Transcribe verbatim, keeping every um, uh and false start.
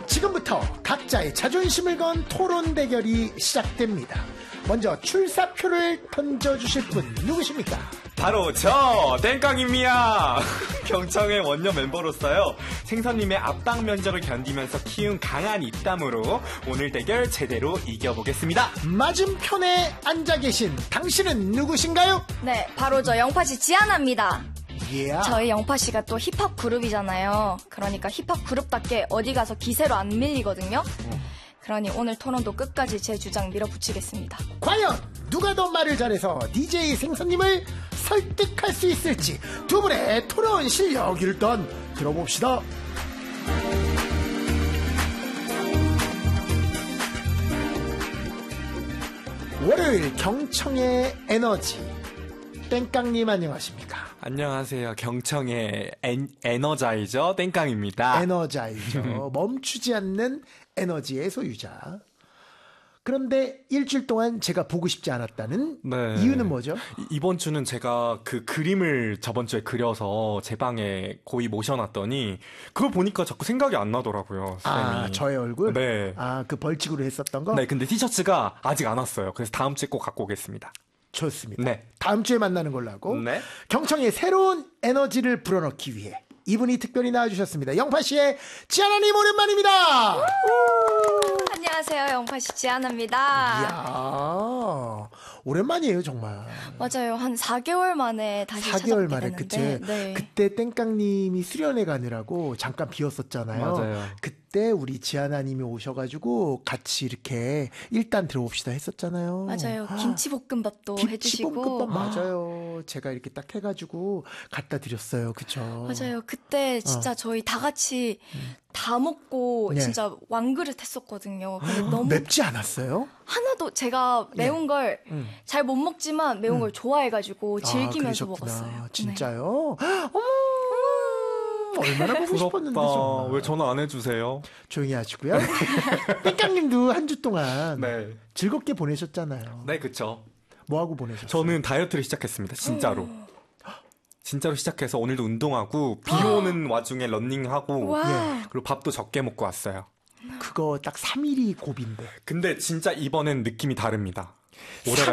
지금부터 각자의 자존심을 건 토론 대결이 시작됩니다. 먼저 출사표를 던져주실 분 누구십니까? 바로 저 땡깡입니다. 경청의 원년 멤버로서요, 생선님의 압박 면접을 견디면서 키운 강한 입담으로 오늘 대결 제대로 이겨보겠습니다. 맞은편에 앉아 계신 당신은 누구신가요? 네, 바로 저 영파씨 지아나입니다. Yeah. 저희 영파씨가 또 힙합 그룹이잖아요. 그러니까 힙합 그룹답게 어디 가서 기세로 안 밀리거든요. 어. 그러니 오늘 토론도 끝까지 제 주장 밀어붙이겠습니다. 과연 누가 더 말을 잘해서 디제이 생선님을 설득할 수 있을지 두 분의 토론 실력 일단 들어봅시다. 월요일 경청의 에너지 땡깡님 안녕하십니까? 안녕하세요. 경청의 엔, 에너자이저 땡깡입니다. 에너자이저 멈추지 않는 에너지의 소유자. 그런데 일주일 동안 제가 보고 싶지 않았다는 네. 이유는 뭐죠? 이번 주는 제가 그 그림을 저번 주에 그려서 제 방에 고이 모셔놨더니 그걸 보니까 자꾸 생각이 안 나더라고요. 쌤이. 아, 저의 얼굴? 네. 아, 그 벌칙으로 했었던 거? 네, 근데 티셔츠가 아직 안 왔어요. 그래서 다음 주에 꼭 갖고 오겠습니다. 좋습니다. 네. 다음 주에 만나는 걸로 하고 네. 경청의 새로운 에너지를 불어넣기 위해 이분이 특별히 나와주셨습니다. 영파씨의 지아나님 오랜만입니다. 안녕하세요. 영파씨 지아나입니다. 이야, 오랜만이에요 정말. 맞아요. 한 사 개월 만에 다시 사 개월 찾아뵙게 만에 됐는데, 그치? 네. 그때 땡깡님이 수련회 가느라고 잠깐 비었었잖아요. 맞아요. 그때 우리 지아나님이 오셔가지고 같이 이렇게 일단 들어봅시다 했었잖아요. 맞아요. 김치볶음밥도 해주시고. 김치볶음밥 맞아요. 제가 이렇게 딱 해가지고 갖다 드렸어요. 그쵸? 맞아요. 그때 진짜 어. 저희 다 같이 음. 다 먹고 네. 진짜 왕그릇 했었거든요. 근데 너무 맵지 않았어요? 하나도 제가 매운 네. 걸 잘 못 음. 먹지만 매운 음. 걸 좋아해가지고 즐기면서 아, 먹었어요. 진짜요? 네. 어머, 얼마나 보고 싶었는데 정말. 왜 전화 안 해주세요? 조용히 하시고요. 땡깡님도 한 주 동안 네. 즐겁게 보내셨잖아요. 네, 그쵸. 뭐 하고 보내셨어요? 저는 다이어트를 시작했습니다. 진짜로. 진짜로 시작해서 오늘도 운동하고 비 오는 와중에 러닝하고 예. 그리고 밥도 적게 먹고 왔어요. 그거 딱 삼 일이 고비인데. 근데 진짜 이번엔 느낌이 다릅니다. 올해가